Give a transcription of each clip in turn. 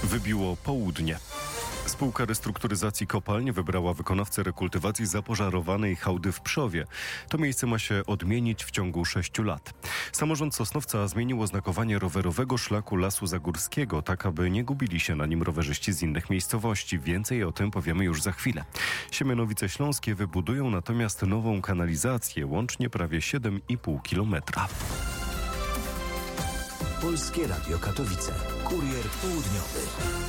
Wybiło południe. Spółka Restrukturyzacji Kopalń wybrała wykonawcę rekultywacji zapożarowanej hałdy w Pszowie. To miejsce ma się odmienić w ciągu 6 lat. Samorząd Sosnowca zmienił oznakowanie rowerowego szlaku Lasu Zagórskiego, tak aby nie gubili się na nim rowerzyści z innych miejscowości. Więcej o tym powiemy już za chwilę. Siemianowice Śląskie wybudują natomiast nową kanalizację, łącznie prawie 7,5 kilometra. Polskie Radio Katowice. Kurier południowy.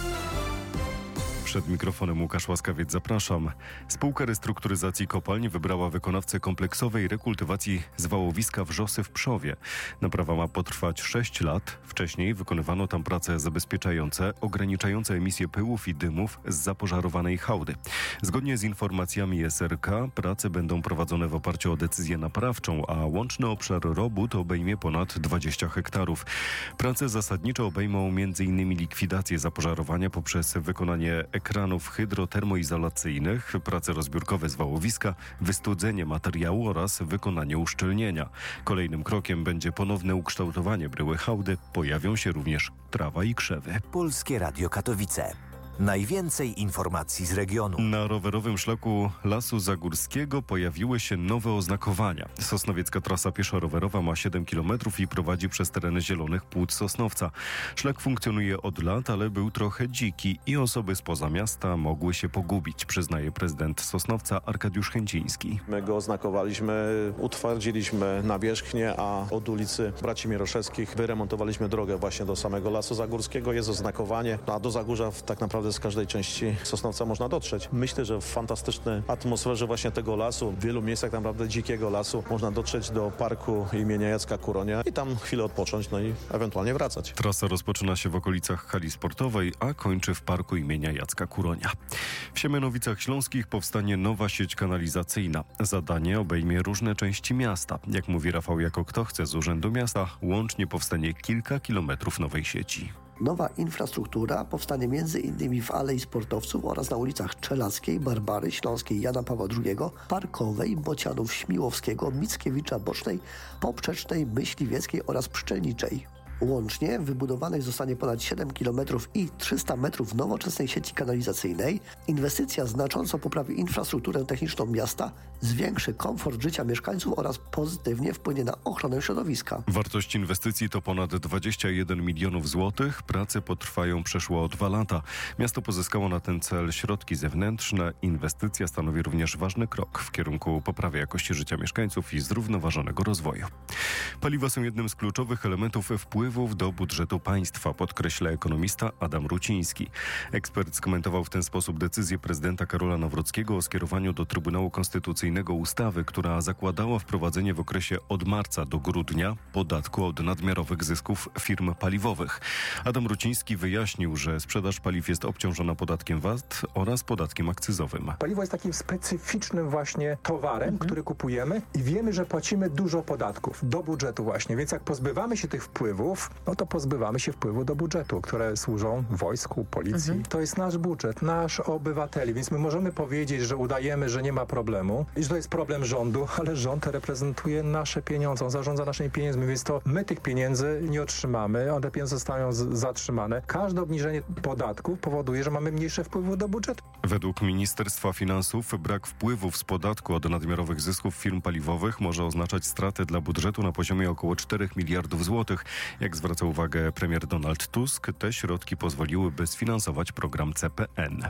Przed mikrofonem Łukasz Łaskawiec, zapraszam. Spółka Restrukturyzacji Kopalń wybrała wykonawcę kompleksowej rekultywacji zwałowiska Wrzosy w Pszowie. Naprawa ma potrwać 6 lat. Wcześniej wykonywano tam prace zabezpieczające, ograniczające emisję pyłów i dymów z zapożarowanej hałdy. Zgodnie z informacjami SRK prace będą prowadzone w oparciu o decyzję naprawczą, a łączny obszar robót obejmie ponad 20 hektarów. Prace zasadniczo obejmą m.in. likwidację zapożarowania poprzez wykonanie ekranów hydrotermoizolacyjnych, prace rozbiórkowe zwałowiska, wystudzenie materiału oraz wykonanie uszczelnienia. Kolejnym krokiem będzie ponowne ukształtowanie bryły hałdy. Pojawią się również trawa i krzewy. Polskie Radio Katowice. Najwięcej informacji z regionu. Na rowerowym szlaku Lasu Zagórskiego pojawiły się nowe oznakowania. Sosnowiecka trasa pieszo-rowerowa ma 7 km i prowadzi przez tereny zielonych płód Sosnowca. Szlak funkcjonuje od lat, ale był trochę dziki i osoby spoza miasta mogły się pogubić, przyznaje prezydent Sosnowca Arkadiusz Chęciński. My go oznakowaliśmy, utwardziliśmy nawierzchnię, a od ulicy Braci Mieroszewskich wyremontowaliśmy drogę właśnie do samego Lasu Zagórskiego. Jest oznakowanie, a do Zagórza tak naprawdę z każdej części Sosnowca można dotrzeć. Myślę, że w fantastycznej atmosferze właśnie tego lasu, w wielu miejscach tak naprawdę dzikiego lasu, można dotrzeć do parku imienia Jacka Kuronia i tam chwilę odpocząć, no i ewentualnie wracać. Trasa rozpoczyna się w okolicach hali sportowej, a kończy w parku imienia Jacka Kuronia. W Siemianowicach Śląskich powstanie nowa sieć kanalizacyjna. Zadanie obejmie różne części miasta. Jak mówi Rafał Jako-Ktochce z Urzędu Miasta, łącznie powstanie kilka kilometrów nowej sieci. Nowa infrastruktura powstanie m.in. w Alei Sportowców oraz na ulicach Czelackiej, Barbary, Śląskiej, Jana Pawła II, Parkowej, Bocianów, Śmiłowskiego, Mickiewicza, Bocznej, Poprzecznej, Myśliwieckiej oraz Pszczelniczej. Łącznie wybudowanych zostanie ponad 7 km i 300 metrów nowoczesnej sieci kanalizacyjnej. Inwestycja znacząco poprawi infrastrukturę techniczną miasta, zwiększy komfort życia mieszkańców oraz pozytywnie wpłynie na ochronę środowiska. Wartość inwestycji to ponad 21 milionów złotych. Prace potrwają przeszło 2 lata. Miasto pozyskało na ten cel środki zewnętrzne. Inwestycja stanowi również ważny krok w kierunku poprawy jakości życia mieszkańców i zrównoważonego rozwoju. Paliwa są jednym z kluczowych elementów wpływów do budżetu państwa, podkreśla ekonomista Adam Ruciński. Ekspert skomentował w ten sposób decyzję prezydenta Karola Nawrockiego o skierowaniu do Trybunału Konstytucyjnego ustawy, która zakładała wprowadzenie w okresie od marca do grudnia podatku od nadmiarowych zysków firm paliwowych. Adam Ruciński wyjaśnił, że sprzedaż paliw jest obciążona podatkiem VAT oraz podatkiem akcyzowym. Paliwo jest takim specyficznym właśnie towarem, który kupujemy i wiemy, że płacimy dużo podatków do budżetu właśnie, więc jak pozbywamy się tych wpływów, no to pozbywamy się wpływu do budżetu, które służą wojsku, policji. To jest nasz budżet, nasz obywateli, więc my możemy powiedzieć, że udajemy, że nie ma problemu i że to jest problem rządu, ale rząd reprezentuje nasze pieniądze, on zarządza naszymi pieniędzmi, więc to my tych pieniędzy nie otrzymamy, one pieniądze zostają zatrzymane. Każde obniżenie podatków powoduje, że mamy mniejsze wpływy do budżetu. Według Ministerstwa Finansów brak wpływów z podatku od nadmiarowych zysków firm paliwowych może oznaczać straty dla budżetu na poziomie około 4 miliardów złotych. Jak zwraca uwagę premier Donald Tusk, te środki pozwoliłyby sfinansować program CPN.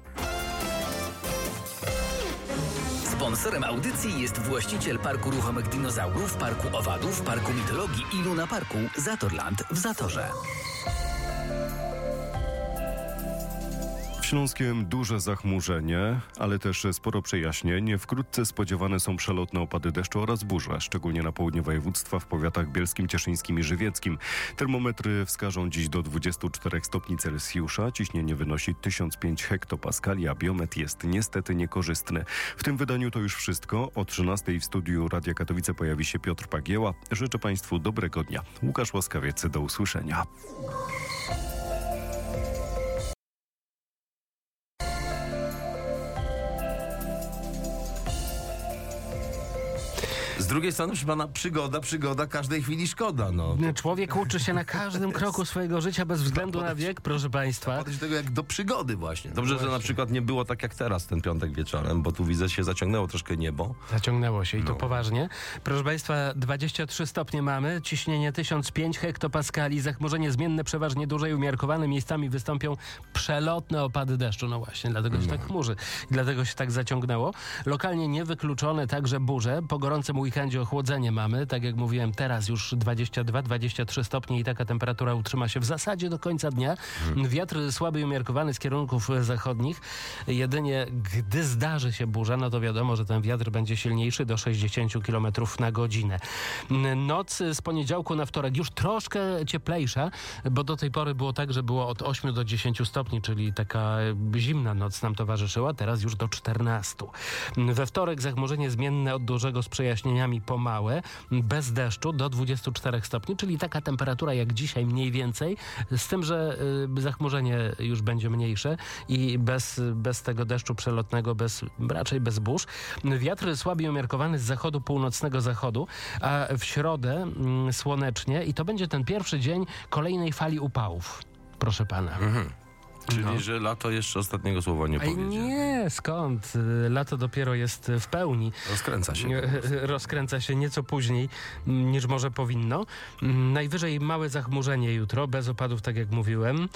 Sponsorem audycji jest właściciel Parku Ruchomych Dinozaurów, Parku Owadów, Parku Mitologii i Luna Parku Zatorland w Zatorze. Śląskiem duże zachmurzenie, ale też sporo przejaśnień. Wkrótce spodziewane są przelotne opady deszczu oraz burze, szczególnie na południe województwa w powiatach bielskim, cieszyńskim i żywieckim. Termometry wskażą dziś do 24 stopni Celsjusza. Ciśnienie wynosi 1005 hektopaskali, a biometr jest niestety niekorzystny. W tym wydaniu to już wszystko. O 13 w studiu Radia Katowice pojawi się Piotr Pagieła. Życzę Państwu dobrego dnia. Łukasz Łaskawiec, do usłyszenia. drugiej strony, proszę pana, przygoda, każdej chwili szkoda, no. Człowiek uczy się na każdym kroku swojego życia bez względu na wiek, proszę państwa. Podejść do tego jak do przygody właśnie. Dobrze, że na przykład nie było tak jak teraz ten piątek wieczorem, bo tu widzę, się zaciągnęło troszkę niebo. Zaciągnęło się i to poważnie. Proszę państwa, 23 stopnie mamy, ciśnienie 1005 hektopaskali, zachmurzenie zmienne, przeważnie duże i umiarkowane. Miejscami wystąpią przelotne opady deszczu. No właśnie, dlatego się tak chmurzy. Dlatego się tak zaciągnęło. Lokalnie niewykluczone także burze. Po gorącym weekendzie ochłodzenie mamy. Tak jak mówiłem, teraz już 22-23 stopnie i taka temperatura utrzyma się w zasadzie do końca dnia. Wiatr słaby i umiarkowany z kierunków zachodnich. Jedynie gdy zdarzy się burza, no to wiadomo, że ten wiatr będzie silniejszy do 60 km na godzinę. Noc z poniedziałku na wtorek już troszkę cieplejsza, bo do tej pory było tak, że było od 8 do 10 stopni, czyli taka zimna noc nam towarzyszyła, teraz już do 14. We wtorek zachmurzenie zmienne od dużego z przejaśnieniami po małe, bez deszczu do 24 stopni, czyli taka temperatura jak dzisiaj mniej więcej, z tym, że zachmurzenie już będzie mniejsze i bez tego deszczu przelotnego, raczej bez burz. Wiatr słaby i umiarkowany z zachodu, północnego zachodu, a w środę słonecznie i to będzie ten pierwszy dzień kolejnej fali upałów. Proszę pana. Czyli, że lato jeszcze ostatniego słowa nie powiedzie. Nie, skąd? Lato dopiero jest w pełni. Rozkręca się. Rozkręca się nieco później niż może powinno. Najwyżej małe zachmurzenie jutro, bez opadów, tak jak mówiłem.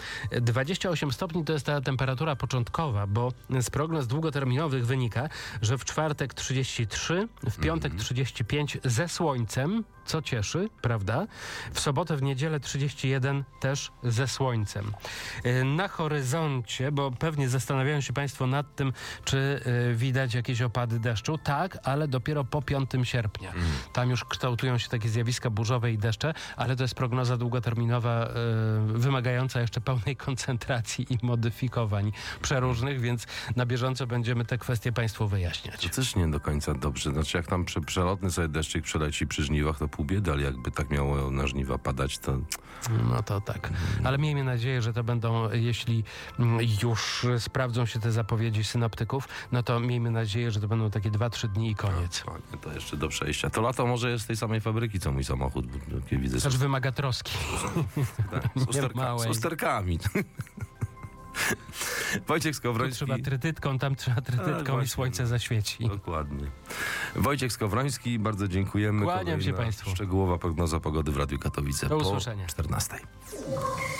28 stopni to jest ta temperatura początkowa, bo z prognoz długoterminowych wynika, że w czwartek 33, w piątek 35 ze słońcem, co cieszy, prawda? W sobotę, w niedzielę 31 też ze słońcem. Na horyzoncie, bo pewnie zastanawiają się państwo nad tym, czy widać jakieś opady deszczu. Tak, ale dopiero po 5 sierpnia. Tam już kształtują się takie zjawiska burzowe i deszcze, ale to jest prognoza długoterminowa wymagająca jeszcze pełnej koncentracji i modyfikowań przeróżnych, więc na bieżąco będziemy te kwestie państwu wyjaśniać. To też nie do końca dobrze. Znaczy, jak tam przelotny sobie deszczyk przeleci przy żniwach, to pół biedy, ale jakby tak miało na żniwa padać, to... No to tak. Ale miejmy nadzieję, że to będą, jeśli już sprawdzą się te zapowiedzi synoptyków, no to miejmy nadzieję, że to będą takie 2-3 dni i koniec. To jeszcze do przejścia. To lato może jest z tej samej fabryki, co mój samochód. Bo widzę, Też wymaga troski. z usterkami. Wojciech Tu Skowroński. trzeba trytytką, tam trzeba trytytką i słońce zaświeci. Dokładnie. Wojciech Skowroński, bardzo dziękujemy. Kłaniam się Kolejna państwu. Szczegółowa prognoza pogody w Radiu Katowice Do po usłyszenia. 14.